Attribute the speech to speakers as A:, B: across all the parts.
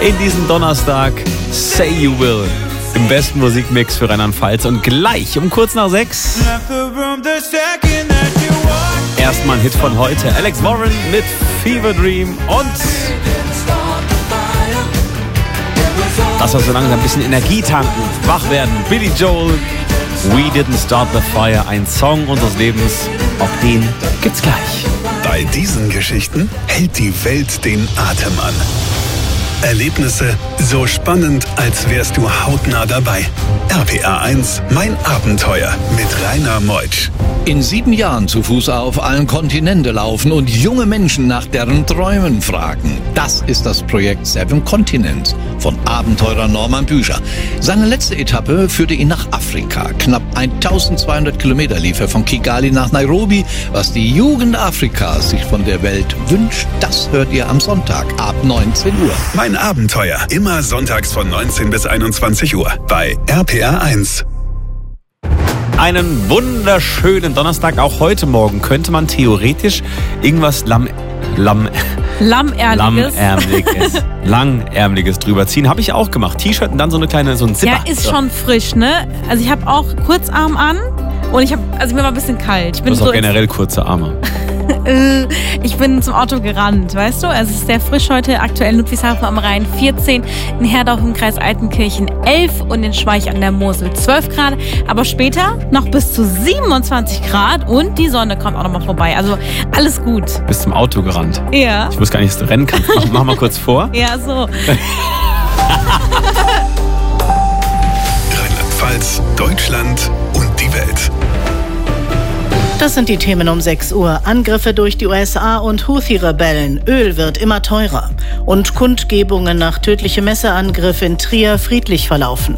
A: in diesem Donnerstag. Say You Will im besten Musikmix für Rheinland-Pfalz. Und gleich um kurz nach 6 erstmal ein Hit von heute. Alex Warren mit Fever Dream und das war so langsam ein bisschen Energie tanken, wach werden. Billy Joel, We Didn't Start the Fire, ein Song unseres Lebens. Auch den gibt's gleich.
B: Bei diesen Geschichten hält die Welt den Atem an. Erlebnisse so spannend, als wärst du hautnah dabei. RPA 1, mein Abenteuer mit Rainer Meutsch.
C: In 7 Jahren zu Fuß auf allen Kontinenten laufen und junge Menschen nach deren Träumen fragen. Das ist das Projekt 7 Continents von Abenteurer Norman Büscher. Seine letzte Etappe führte ihn nach Afrika. Knapp 1200 Kilometer lief er von Kigali nach Nairobi. Was die Jugend Afrikas sich von der Welt wünscht, das hört ihr am Sonntag ab 19 Uhr.
B: Mein Abenteuer, immer sonntags von 19 bis 21 Uhr bei RPA 1.
A: Einen wunderschönen Donnerstag. Auch heute Morgen könnte man theoretisch irgendwas Langärmeliges drüber ziehen. Habe ich auch gemacht. T-Shirt und dann so ein Zipper.
D: Ja, ist schon frisch, ne? Also ich habe auch Kurzarm an und mir war ein bisschen kalt.
A: Du hast auch generell kurze Arme.
D: Ich bin zum Auto gerannt, weißt du? Also es ist sehr frisch heute, aktuell Ludwigshafen am Rhein 14, in Herdorf im Kreis Altenkirchen 11 und in Schweich an der Mosel 12 Grad. Aber später noch bis zu 27 Grad und die Sonne kommt auch nochmal vorbei. Also alles gut.
A: Bist zum Auto gerannt?
D: Ja.
A: Ich wusste gar nicht, dass du rennen kannst. Mach mal kurz vor.
D: Ja, so.
B: Rheinland-Pfalz, Deutschland und die Welt.
E: Das sind die Themen um 6 Uhr. Angriffe durch die USA und Houthi-Rebellen. Öl wird immer teurer. Und Kundgebungen nach tödlichem Messerangriff in Trier friedlich verlaufen.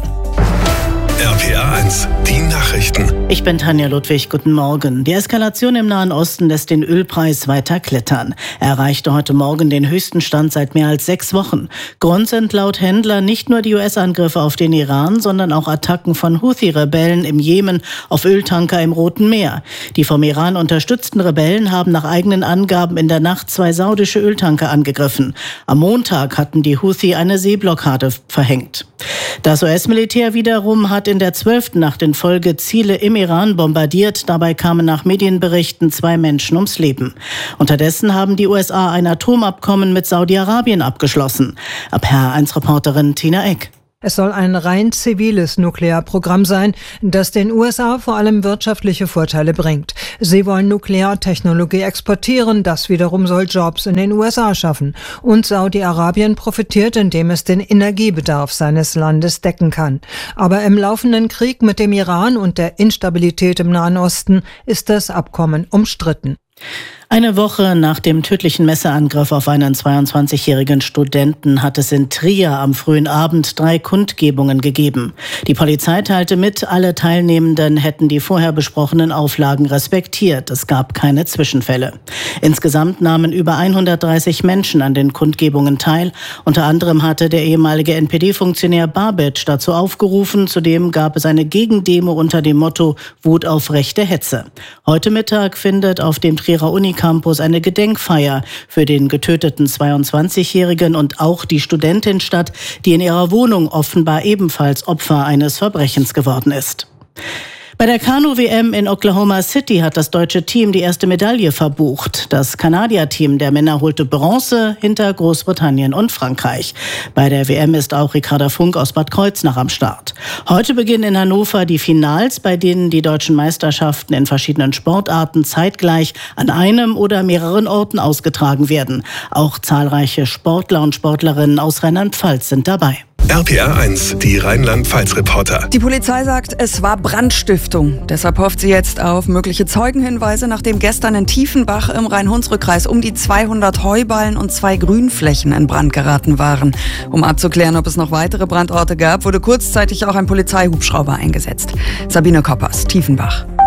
B: RPA 1, die Nachrichten.
E: Ich bin Tanja Ludwig, guten Morgen. Die Eskalation im Nahen Osten lässt den Ölpreis weiter klettern. Er erreichte heute Morgen den höchsten Stand seit mehr als 6 Wochen. Grund sind laut Händler nicht nur die US-Angriffe auf den Iran, sondern auch Attacken von Houthi-Rebellen im Jemen auf Öltanker im Roten Meer. Die vom Iran unterstützten Rebellen haben nach eigenen Angaben in der Nacht 2 saudische Öltanker angegriffen. Am Montag hatten die Houthi eine Seeblockade verhängt. Das US-Militär wiederum hat in der 12. Nacht in Folge Ziele im Iran bombardiert. Dabei kamen nach Medienberichten 2 Menschen ums Leben. Unterdessen haben die USA ein Atomabkommen mit Saudi-Arabien abgeschlossen. RPA1-Reporterin Tina Eck.
F: Es soll ein rein ziviles Nuklearprogramm sein, das den USA vor allem wirtschaftliche Vorteile bringt. Sie wollen Nukleartechnologie exportieren, das wiederum soll Jobs in den USA schaffen. Und Saudi-Arabien profitiert, indem es den Energiebedarf seines Landes decken kann. Aber im laufenden Krieg mit dem Iran und der Instabilität im Nahen Osten ist das Abkommen umstritten.
E: Eine Woche nach dem tödlichen Messerangriff auf einen 22-jährigen Studenten hat es in Trier am frühen Abend 3 Kundgebungen gegeben. Die Polizei teilte mit, alle Teilnehmenden hätten die vorher besprochenen Auflagen respektiert. Es gab keine Zwischenfälle. Insgesamt nahmen über 130 Menschen an den Kundgebungen teil. Unter anderem hatte der ehemalige NPD-Funktionär Babic dazu aufgerufen. Zudem gab es eine Gegendemo unter dem Motto Wut auf rechte Hetze. Heute Mittag findet auf dem Trierer Unicampus eine Gedenkfeier für den getöteten 22-Jährigen und auch die Studentin statt, die in ihrer Wohnung offenbar ebenfalls Opfer eines Verbrechens geworden ist. Bei der Kanu-WM in Oklahoma City hat das deutsche Team die erste Medaille verbucht. Das Kanadier-Team der Männer holte Bronze hinter Großbritannien und Frankreich. Bei der WM ist auch Ricarda Funk aus Bad Kreuznach am Start. Heute beginnen in Hannover die Finals, bei denen die deutschen Meisterschaften in verschiedenen Sportarten zeitgleich an einem oder mehreren Orten ausgetragen werden. Auch zahlreiche Sportler und Sportlerinnen aus Rheinland-Pfalz sind dabei.
B: RPA 1, die Rheinland-Pfalz-Reporter.
G: Die Polizei sagt, es war Brandstiftung. Deshalb hofft sie jetzt auf mögliche Zeugenhinweise, nachdem gestern in Tiefenbach im Rhein-Hunsrück-Kreis um die 200 Heuballen und 2 Grünflächen in Brand geraten waren. Um abzuklären, ob es noch weitere Brandorte gab, wurde kurzzeitig auch ein Polizeihubschrauber eingesetzt. Sabine Koppers, Tiefenbach.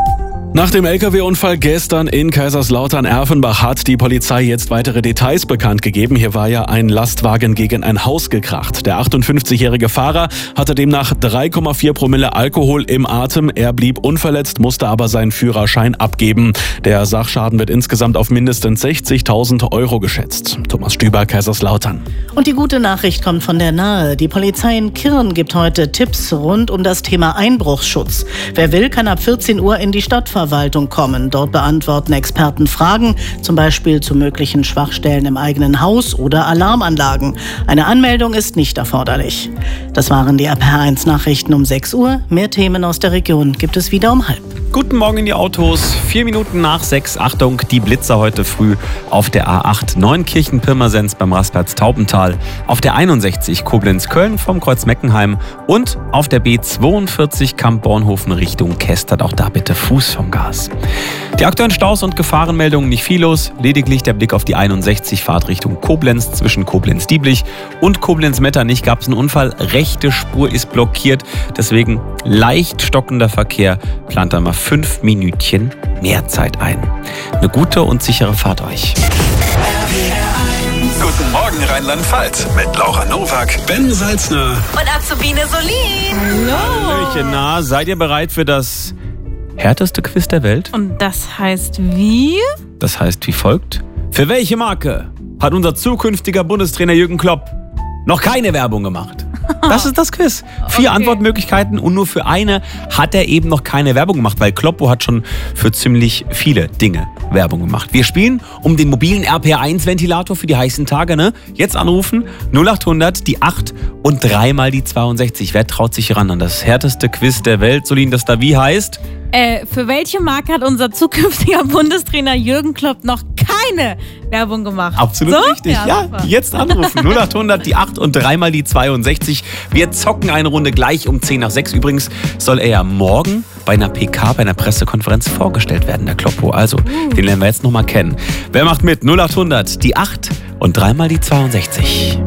H: Nach dem Lkw-Unfall gestern in Kaiserslautern-Erfenbach hat die Polizei jetzt weitere Details bekannt gegeben. Hier war ja ein Lastwagen gegen ein Haus gekracht. Der 58-jährige Fahrer hatte demnach 3,4 Promille Alkohol im Atem. Er blieb unverletzt, musste aber seinen Führerschein abgeben. Der Sachschaden wird insgesamt auf mindestens 60.000 Euro geschätzt. Thomas Stüber, Kaiserslautern.
E: Und die gute Nachricht kommt von der Nahe. Die Polizei in Kirn gibt heute Tipps rund um das Thema Einbruchsschutz. Wer will, kann ab 14 Uhr in die Stadtverwaltung kommen. Dort beantworten Experten Fragen, zum Beispiel zu möglichen Schwachstellen im eigenen Haus oder Alarmanlagen. Eine Anmeldung ist nicht erforderlich. Das waren die RPR1 Nachrichten um 6 Uhr. Mehr Themen aus der Region gibt es wieder um 5:30.
A: Guten Morgen in die Autos. 4 Minuten nach 6. Achtung, die Blitzer heute früh auf der A8 Neunkirchen-Pirmasens beim Rastplatz Taubental, auf der 61 Koblenz-Köln vom Kreuz Meckenheim und auf der B42 Kamp-Bornhofen Richtung Kestert. Auch da bitte Fuß vom Gas. Die aktuellen Staus und Gefahrenmeldungen nicht viel los, lediglich der Blick auf die 61 Fahrt Richtung Koblenz zwischen Koblenz-Dieblich und Koblenz-Metternich gab es einen Unfall. Rechte Spur ist blockiert, deswegen leicht stockender Verkehr. Plant da mal 5 Minütchen mehr Zeit ein. Eine gute und sichere Fahrt euch.
B: Guten Morgen Rheinland-Pfalz mit Laura Nowak, Ben Salzner
D: Und Azubine Solin.
A: Hallöchen, na, seid ihr bereit für das härteste Quiz der Welt?
D: Und das heißt wie?
A: Das heißt wie folgt. Für welche Marke hat unser zukünftiger Bundestrainer Jürgen Klopp noch keine Werbung gemacht? Das ist das Quiz. 4 Antwortmöglichkeiten und nur für eine hat er eben noch keine Werbung gemacht, weil Kloppo hat schon für ziemlich viele Dinge Werbung gemacht. Wir spielen um den mobilen RPR1-Ventilator für die heißen Tage. Ne? Jetzt anrufen 0800 die 8 und 3 mal die 62. Wer traut sich ran an das härteste Quiz der Welt? Solin, das da wie heißt?
D: Für welche Marke hat unser zukünftiger Bundestrainer Jürgen Klopp noch keine Werbung gemacht?
A: Absolut
D: so?
A: richtig. Ja,
D: super.
A: Jetzt anrufen. 0800 die 8 und 3 mal die 62. Wir zocken eine Runde gleich um 10 nach 6. Übrigens soll er ja morgen bei einer PK, bei einer Pressekonferenz vorgestellt werden, der Kloppo. Also, den lernen wir jetzt nochmal kennen. Wer macht mit? 0800 die 8 und 3 mal die 62.